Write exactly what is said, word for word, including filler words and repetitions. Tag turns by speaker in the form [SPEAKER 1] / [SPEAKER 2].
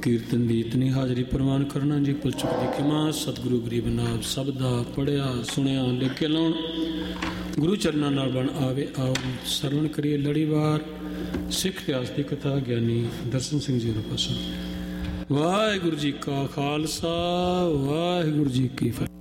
[SPEAKER 1] ਕੀਰਤਨ ਦੀ ਇਤਨੀ ਹਾਜ਼ਰੀ ਪ੍ਰਵਾਨ ਕਰਨਾ ਜੀ। ਪੁਲਚੁਕ ਦੀ ਖਿਮਾ ਸਤਿਗੁਰੂ ਗਰੀਬ ਨਾਬ ਸਭ ਦਾ ਪੜ੍ਹਿਆ ਸੁਣਿਆ ਲਿਖ ਕੇ ਲਾਉਣ ਗੁਰੂ ਚਰਨਾਂ ਨਾਲ ਬਣ ਆਵੇ। ਆਓ ਸਰਵਣ ਕਰੀਏ ਲੜੀਵਾਰ ਸਿੱਖ ਇਤਿਹਾਸ ਦੀ ਕਥਾ ਗਿਆਨੀ ਦਰਸ਼ਨ ਸਿੰਘ ਜੀ ਦਾ ਪਾਸਾ। ਵਾਹਿਗੁਰੂ ਜੀ ਕਾ ਖਾਲਸਾ ਵਾਹਿਗੁਰੂ ਜੀ ਕੀ ਫਤਿਹ।